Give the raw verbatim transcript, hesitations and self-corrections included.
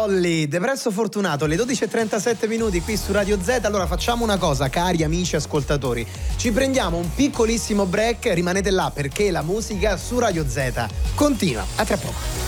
Dolly, Depresso Fortunato, le dodici e trentasette minuti qui su Radio Z. Allora facciamo una cosa, cari amici ascoltatori, ci prendiamo un piccolissimo break, rimanete là perché la musica su Radio Z continua. A tra poco.